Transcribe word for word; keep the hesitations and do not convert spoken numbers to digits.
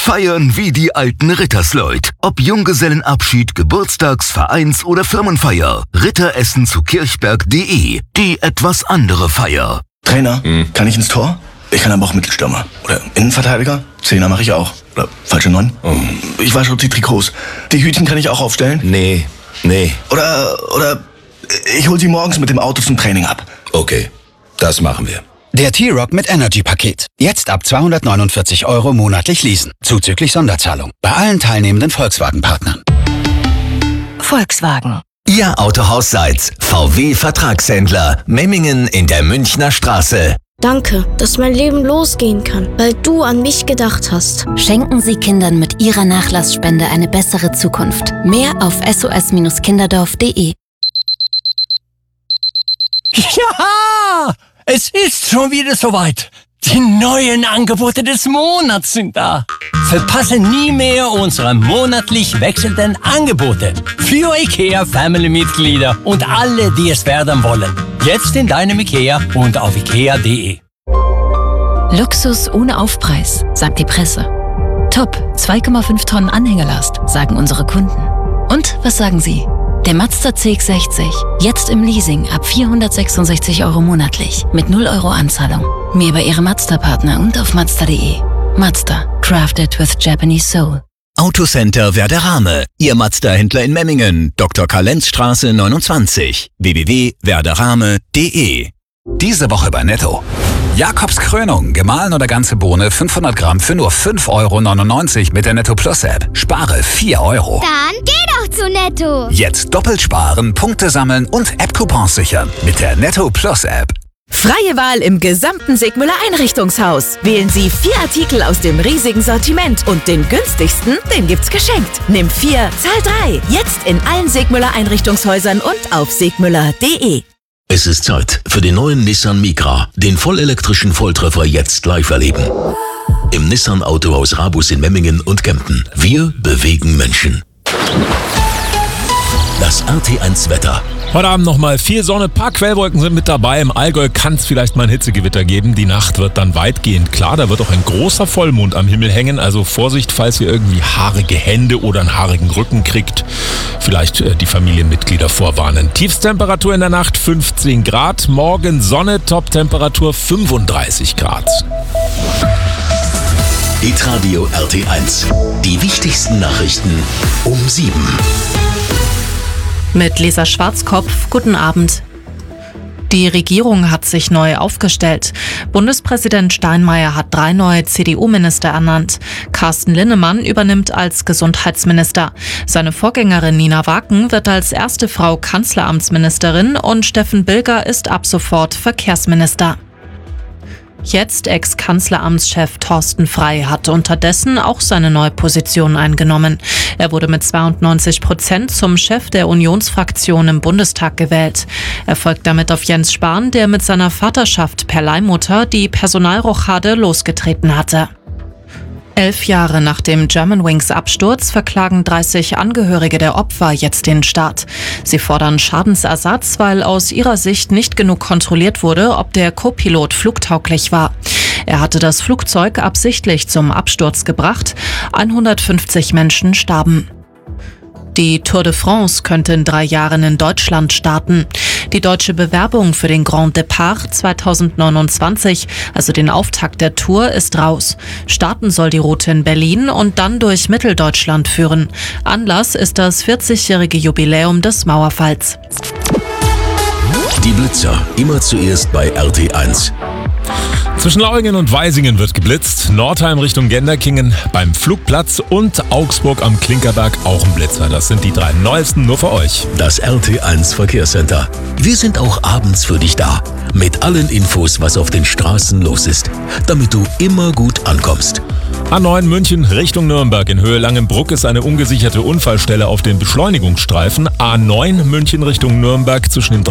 Feiern wie die alten Rittersleut. Ob Junggesellenabschied, Geburtstags-, Vereins- oder Firmenfeier. Ritteressen zu kirchberg punkt de. Die etwas andere Feier. Trainer, hm. kann ich ins Tor? Ich kann aber auch Mittelstürmer. Oder Innenverteidiger? Zehner mache ich auch. Oder falsche Neun? Oh. Ich wasche die Trikots. Die Hütchen kann ich auch aufstellen? Nee, nee. Oder, oder ich hol sie morgens mit dem Auto zum Training ab. Okay, das machen wir. Der T-Rock mit Energy-Paket. Jetzt ab zweihundertneunundvierzig Euro monatlich leasen. Zuzüglich Sonderzahlung. Bei allen teilnehmenden Volkswagen-Partnern. Volkswagen. Ihr Autohaus seid V W-Vertragshändler. Memmingen in der Münchner Straße. Danke, dass mein Leben losgehen kann, weil du an mich gedacht hast. Schenken Sie Kindern mit Ihrer Nachlassspende eine bessere Zukunft. Mehr auf S O S Kinderdorf punkt de. Ja, es ist schon wieder soweit. Die neuen Angebote des Monats sind da. Verpasse nie mehr unsere monatlich wechselnden Angebote für IKEA Family-Mitglieder und alle, die es werden wollen. Jetzt in deinem IKEA und auf ikea punkt de. Luxus ohne Aufpreis, sagt die Presse. Top, zwei Komma fünf Tonnen Anhängerlast, sagen unsere Kunden. Und was sagen Sie? Der Mazda C X sechzig, jetzt im Leasing ab vierhundertsechsundsechzig Euro monatlich, mit null Euro Anzahlung. Mehr bei Ihrem Mazda-Partner und auf mazda punkt de. Mazda, crafted with Japanese soul. Autocenter Werderame, Ihr Mazda-Händler in Memmingen, Doktor Karl-Lenz-Straße neunundzwanzig, w w w punkt werderame punkt de. Diese Woche bei Netto. Jakobs Krönung, gemahlen oder ganze Bohne, fünfhundert Gramm für nur fünf Euro neunundneunzig mit der Netto Plus App. Spare vier Euro. Dann geh doch zu Netto. Jetzt doppelt sparen, Punkte sammeln und App-Coupons sichern mit der Netto Plus App. Freie Wahl im gesamten Sigmüller Einrichtungshaus. Wählen Sie vier Artikel aus dem riesigen Sortiment und den günstigsten, den gibt's geschenkt. Nimm vier, zahl drei. Jetzt in allen Sigmüller Einrichtungshäusern und auf sigmüller punkt de. Es ist Zeit für den neuen Nissan Micra, den vollelektrischen Volltreffer jetzt live erleben. Im Nissan Autohaus Rabus in Memmingen und Kempten. Wir bewegen Menschen. Das R T eins Wetter. Heute Abend nochmal viel Sonne, paar Quellwolken sind mit dabei. Im Allgäu kann es vielleicht mal ein Hitzegewitter geben. Die Nacht wird dann weitgehend klar. Da wird auch ein großer Vollmond am Himmel hängen. Also Vorsicht, falls ihr irgendwie haarige Hände oder einen haarigen Rücken kriegt. Vielleicht äh, die Familienmitglieder vorwarnen. Tiefstemperatur in der Nacht fünfzehn Grad. Morgen Sonne, Toptemperatur fünfunddreißig Grad. Hitradio R T eins. Die wichtigsten Nachrichten um sieben. Mit Lisa Schwarzkopf, guten Abend. Die Regierung hat sich neu aufgestellt. Bundespräsident Steinmeier hat drei neue C D U-Minister ernannt. Carsten Linnemann übernimmt als Gesundheitsminister. Seine Vorgängerin Nina Waken wird als erste Frau Kanzleramtsministerin und Steffen Bilger ist ab sofort Verkehrsminister. Jetzt Ex-Kanzleramtschef Thorsten Frey hat unterdessen auch seine neue Position eingenommen. Er wurde mit zweiundneunzig Prozent zum Chef der Unionsfraktion im Bundestag gewählt. Er folgt damit auf Jens Spahn, der mit seiner Vaterschaft per Leihmutter die Personalrochade losgetreten hatte. Elf Jahre nach dem Germanwings-Absturz verklagen dreißig Angehörige der Opfer jetzt den Staat. Sie fordern Schadensersatz, weil aus ihrer Sicht nicht genug kontrolliert wurde, ob der Co-Pilot flugtauglich war. Er hatte das Flugzeug absichtlich zum Absturz gebracht. hundertfünfzig Menschen starben. Die Tour de France könnte in drei Jahren in Deutschland starten. Die deutsche Bewerbung für den Grand Départ zweitausendneunundzwanzig, also den Auftakt der Tour, ist raus. Starten soll die Route in Berlin und dann durch Mitteldeutschland führen. Anlass ist das vierzigjährige Jubiläum des Mauerfalls. Die Blitzer, immer zuerst bei R T eins. Zwischen Lauingen und Weisingen wird geblitzt, Nordheim Richtung Genderkingen beim Flugplatz und Augsburg am Klinkerberg auch ein Blitzer. Das sind die drei neuesten nur für euch. Das R T eins Verkehrscenter. Wir sind auch abends für dich da. Mit allen Infos, was auf den Straßen los ist. Damit du immer gut ankommst. A neun München Richtung Nürnberg in Höhe Langenbruck ist eine ungesicherte Unfallstelle auf den Beschleunigungsstreifen. A neun München Richtung Nürnberg zwischen den